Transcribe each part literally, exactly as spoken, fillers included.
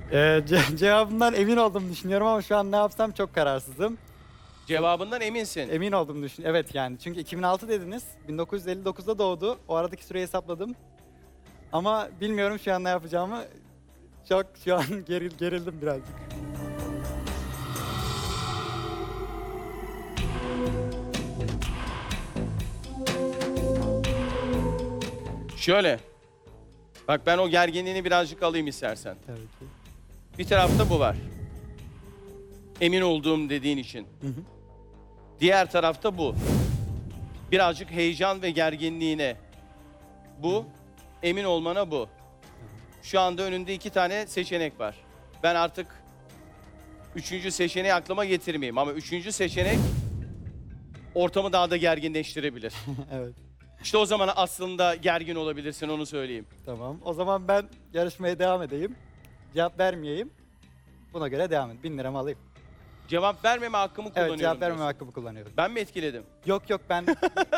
Ee, ce cevabından emin olduğumu düşünüyorum ama şu an ne yapsam çok kararsızım. Cevabından eminsin. Emin olduğumu düşün. Evet yani çünkü iki bin altı dediniz. bin dokuz yüz elli dokuzda doğdu. O aradaki süreyi hesapladım. Ama bilmiyorum şu an ne yapacağımı. Çok şu an geril, gerildim birazcık. Şöyle. Bak ben o gerginliğini birazcık alayım istersen. Tabii ki. Bir tarafta bu var. Emin olduğum dediğin için. Hı hı. Diğer tarafta bu. Birazcık heyecan ve gerginliğine. Bu. Emin olmana bu. Şu anda önünde iki tane seçenek var. Ben artık üçüncü seçeneği aklıma getirmeyeyim. Ama üçüncü seçenek ortamı daha da gerginleştirebilir. Evet. İşte o zaman aslında gergin olabilirsin, onu söyleyeyim. Tamam. O zaman ben yarışmaya devam edeyim. Cevap vermeyeyim. Buna göre devam edeyim. Bin liramı alayım. Cevap vermeme hakkımı kullanıyorum. Evet, cevap vermeme diyorsun. hakkımı kullanıyorum. Ben mi etkiledim? Yok yok ben...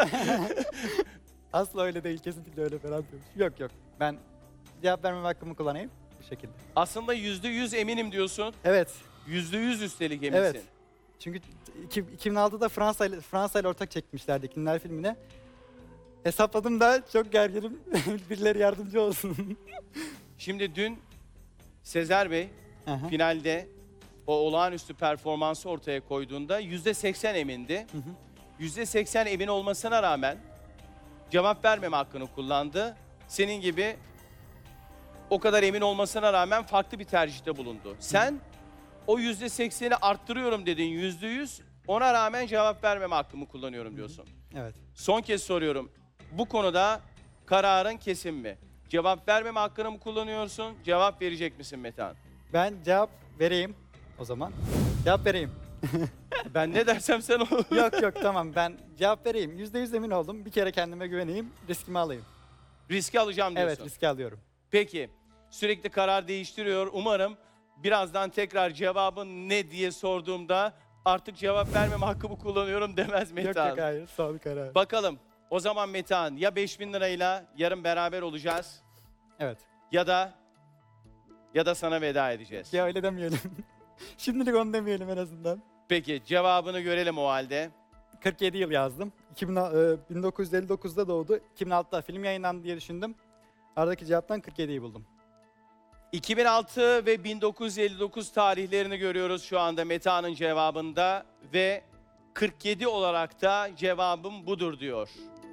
Asla öyle değil. Kesinlikle öyle falan değil. Yok yok. Ben cevap vermeme hakkımı kullanayım. Bu şekilde. Aslında yüzde yüz eminim diyorsun. Evet. Yüzde yüz üstelik eminsin. Evet. Çünkü iki- iki bin altıda Fransa ile Fransa ile ortak çekmişlerdi Kimler filmine. Hesapladım da çok gerginim. Birileri yardımcı olsun. Şimdi dün Sezer Bey Aha. finalde o olağanüstü performansı ortaya koyduğunda yüzde seksen emindi. Hı hı. Yüzde seksen emin olmasına rağmen cevap vermeme hakkını kullandı. Senin gibi o kadar emin olmasına rağmen farklı bir tercihte bulundu. Sen o yüzde sekseni arttırıyorum dedin yüzde yüz. Ona rağmen cevap vermeme hakkımı kullanıyorum diyorsun. Evet. Son kez soruyorum. Bu konuda kararın kesin mi? Cevap vermeme hakkını mı kullanıyorsun? Cevap verecek misin Metehan? Ben cevap vereyim o zaman. Cevap vereyim. Ben ne dersem sen o. Yok yok tamam ben cevap vereyim. Yüzde yüz emin oldum. Bir kere kendime güveneyim. Riskimi alayım. Riski alacağım diyorsun. Evet riski alıyorum. Peki. Sürekli karar değiştiriyor. Umarım birazdan tekrar cevabın ne diye sorduğumda artık cevap vermeme hakkımı kullanıyorum demez Metehan. Yok yok hayır. Son karar. Bakalım. O zaman Metehan ya beş bin lirayla yarın beraber olacağız Evet. ya da ya da sana veda edeceğiz. Ya öyle demeyelim. Şimdilik onu demeyelim en azından. Peki cevabını görelim o halde. kırk yedi yıl yazdım. iki bin, e, bin dokuz yüz elli dokuzda doğdu. iki bin altıda film yayınlandı diye düşündüm. Aradaki cevaptan kırk yediyi buldum. iki bin altı ve bin dokuz yüz elli dokuz tarihlerini görüyoruz şu anda Metehan'ın cevabında ve kırk yedi olarak da cevabım budur diyor.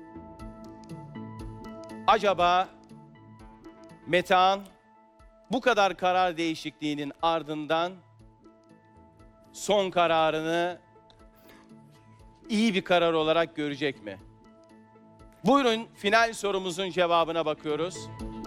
Acaba Metehan bu kadar karar değişikliğinin ardından son kararını iyi bir karar olarak görecek mi? Buyurun final sorumuzun cevabına bakıyoruz.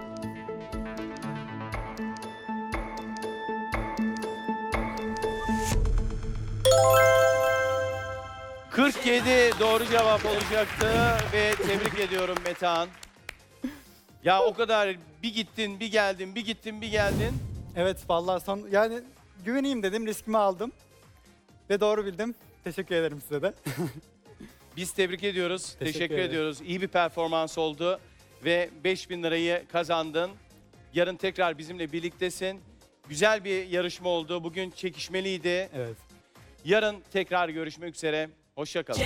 kırk yedi doğru cevap olacaktı ve tebrik ediyorum Metehan. Ya o kadar bir gittin, bir geldin, bir gittin, bir geldin. Evet vallahi son yani güveneyim dedim. Riskimi aldım. Ve doğru bildim. Teşekkür ederim size de. Biz tebrik ediyoruz, teşekkür, Teşekkür ederim. ediyoruz. İyi bir performans oldu ve beş bin lirayı kazandın. Yarın tekrar bizimle birliktesin. Güzel bir yarışma oldu. Bugün çekişmeliydi. Evet. Yarın tekrar görüşmek üzere. Hoşça kalın.